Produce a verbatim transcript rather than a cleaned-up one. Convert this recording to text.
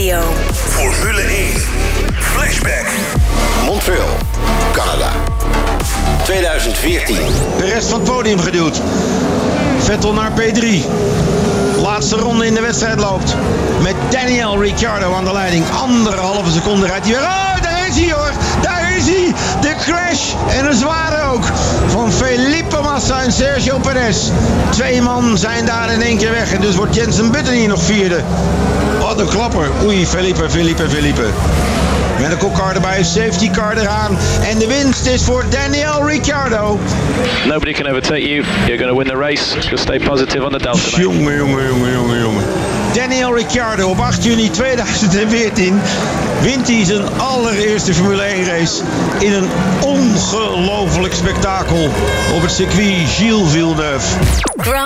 Radio. Formule één. Flashback. Montreal, Canada. tweeduizend veertien. De rest van het podium geduwd. Vettel naar P drie. Laatste ronde in de wedstrijd loopt. Met Daniel Ricciardo aan de leiding. Anderhalve seconde rijdt hij weer. Oh, daar is hij hoor. Daar is hij. De crash. En een zware ook. Van Felipe Massa en Sergio Perez. Twee man zijn daar in één keer weg. En dus wordt Jensen Button hier nog vierde. Wat een klapper. Oei, Felipe, Felipe, Felipe. Met een kopcar erbij, safety car eraan. En de winst is voor Daniel Ricciardo. Nobody can overtake you. You're going to win the race. Just stay positive on the delta. Jongen, jongen, jongen, jongen, jongen. Daniel Ricciardo op acht juni tweeduizend veertien wint hij zijn allereerste Formule één race in een ongelooflijk spektakel op het circuit Gilles Villeneuve.